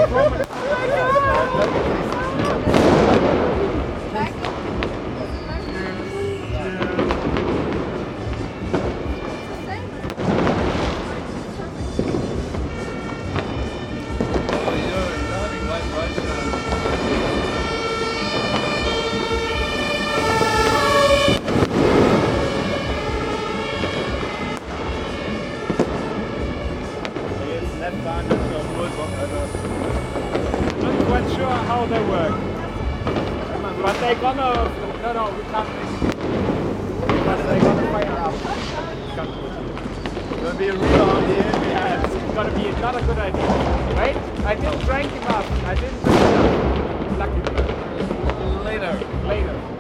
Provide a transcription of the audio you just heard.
Not quite sure how they work. But they're gonna... No, we can't make it. But they're gonna fire up. It's gonna be a rebound here. Yeah, it's gonna be not a good idea. Wait, I didn't crank him up. Lucky. Later.